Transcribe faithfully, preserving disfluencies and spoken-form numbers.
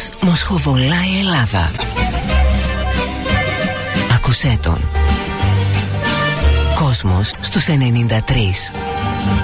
μοσχοβολάει η Ελλάδα. Ακούσέ τον. Κόσμος στους ενενήντα τρία.